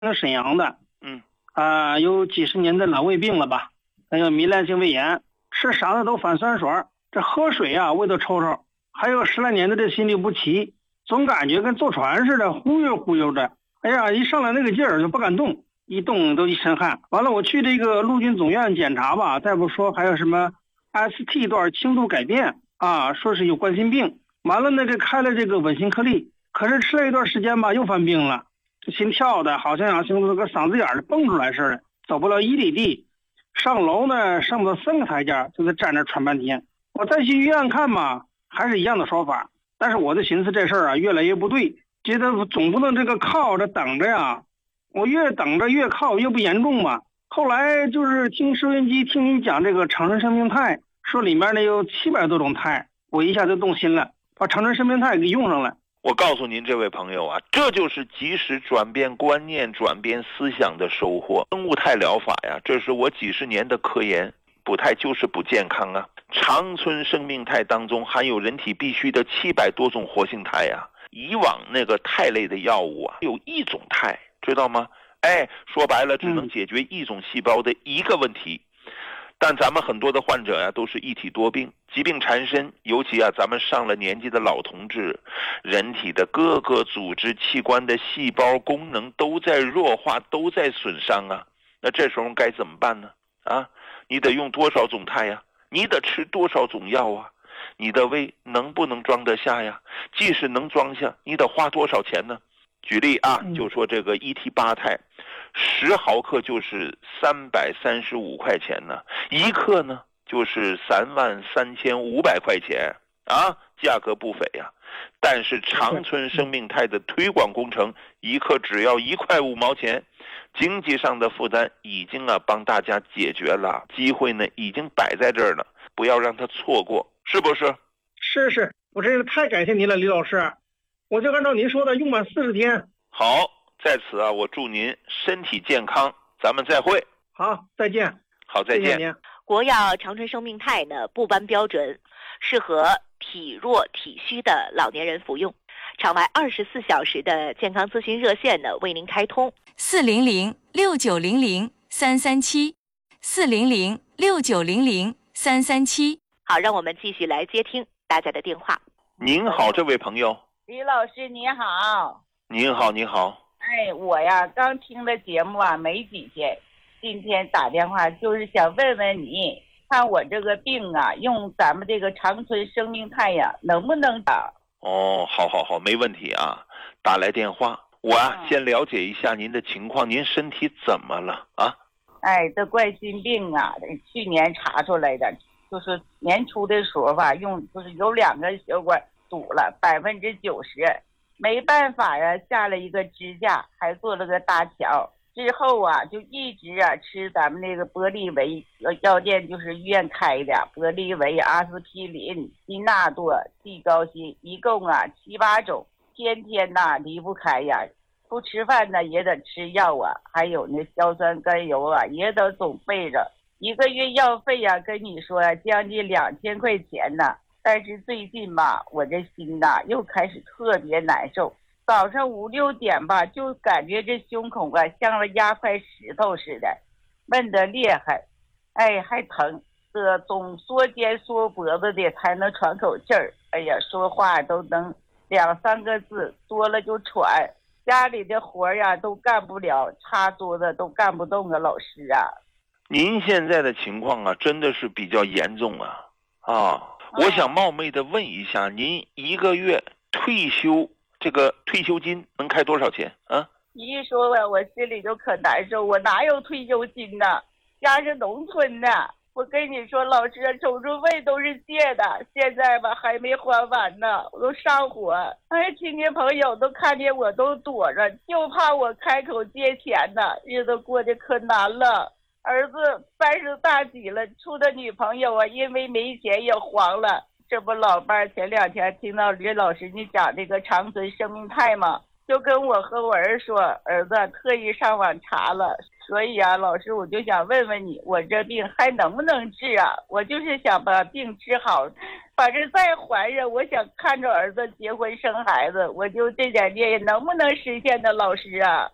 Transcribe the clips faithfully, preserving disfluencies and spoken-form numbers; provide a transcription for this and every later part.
那沈阳的， 嗯， 啊、有几十年的老胃病了吧，还有糜烂性胃炎，吃啥的都反酸水，这喝水啊味道臭臭，还有十来年的这心律不齐，总感觉跟坐船似的，忽悠忽悠的。哎呀，一上来那个劲儿就不敢动，一动都一身汗。完了，我去这个陆军总院检查吧，大夫说还有什么 S T 段轻度改变啊，说是有冠心病。完了那个开了这个稳心颗粒，可是吃了一段时间吧，又犯病了。这心跳的好像啊，像那个嗓子眼儿蹦出来似的，走不了一里地，上楼呢上不到三个台阶，就在站着喘半天。我再去医院看嘛，还是一样的说法。但是我就寻思这事儿啊越来越不对，觉得总不能这个靠着等着呀，我越等着越靠越不严重嘛。后来就是听收音机听你讲这个长春生命肽，说里面呢有七百多种肽，我一下就动心了，把长春生命肽给用上了。 我告诉您这位朋友啊，这就是及时转变观念、转变思想的收获。生物肽疗法呀，这是我几十年的科研。补肽就是补健康啊！长春生命肽当中含有人体必需的七百多种活性肽啊。以往那个肽类的药物啊，有一种肽，知道吗？哎，说白了，只能解决一种细胞的一个问题。但咱们很多的患者呀、啊，都是一体多病，疾病缠身，尤其啊，咱们上了年纪的老同志，人体的各个组织器官的细胞功能都在弱化，都在损伤啊。那这时候该怎么办呢？啊，你得用多少种肽呀？你得吃多少种药啊？你的胃能不能装得下呀？即使能装下，你得花多少钱呢？举例啊，就说这个一 T 八肽，十毫克就是三百三十五块钱呢，一克呢就是三万三千五百块钱啊，价格不菲呀、啊。但是长春生命肽的推广工程，一克只要一块五毛钱，经济上的负担已经啊帮大家解决了，机会呢已经摆在这儿了，不要让它错过，是不是？ 是是，我真是太感谢您了，李老师。我就按照您说的用满四十天。 好，在此啊，我祝您身体健康，咱们再会。 好，再见。 好，再见。 谢谢您。 国药长春生命肽呢不颁标准，适合体弱体虚的老年人服用。场外二十四小时的健康咨询热线呢为您开通， 四零零六九零零三三七，四零零六九零零三三七。 好，让我们继续来接听大家的电话。 您好，这位朋友。 李老师你好。 您好，你好。 哎，我呀刚听了节目啊没几天，今天打电话就是想问问你，看我这个病啊，用咱们这个长春生命肽呀，能不能打？ 哦，好好好，没问题啊。打来电话，我啊、嗯、先了解一下您的情况，您身体怎么了啊？ 哎，这冠心病啊，去年查出来的，就是年初的时候吧，用就是有两个血管堵了百分之九十，没办法呀，下了一个支架，还做了个搭桥。之后啊，就一直啊吃咱们那个玻利维药店，就是医院开的玻利维、阿司匹林、辛纳多、地高辛，一共啊七八种，天天呐离不开呀。不吃饭呢也得吃药啊，还有那硝酸甘油啊也得总备着。一个月药费呀、啊，跟你说啊，将近两千块钱呢。但是最近吧，我这心呐又开始特别难受。早上五六点吧，就感觉这胸口啊像了压块石头似的，闷得厉害，哎，还疼，这总缩肩缩脖子的才能喘口气儿。哎呀，说话都能两三个字，多了就喘。家里的活呀都干不了，擦桌子都干不动啊，老师啊。 您现在的情况啊，真的是比较严重啊啊！我想冒昧的问一下，您一个月退休？这个退休金能开多少钱啊？ 你一说吧，我心里就可难受。我哪有退休金呢？家是农村的。我跟你说，老师，手术费都是借的，现在吧还没还完呢，我都上火。哎，亲戚朋友都看见我都躲着，就怕我开口借钱呢，日子过得可难了。儿子三十大几了，处的女朋友啊，因为没钱也黄了。这不老伴儿前两天听到李老师你讲这个长春生命肽嘛，就跟我和我儿说，儿子特意上网查了。所以啊，老师我就想问问你，我这病还能不能治啊？我就是想把病治好，反正再怀着，我想看着儿子结婚生孩子，我就这点念能不能实现的，老师啊？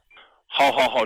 好好好。